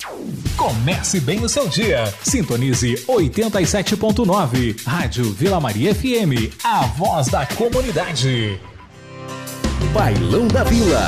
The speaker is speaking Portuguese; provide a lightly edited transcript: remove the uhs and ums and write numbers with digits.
Comece bem o seu dia. Sintonize 87.9. Rádio Vila Maria FM, a voz da comunidade. Bailão da Vila.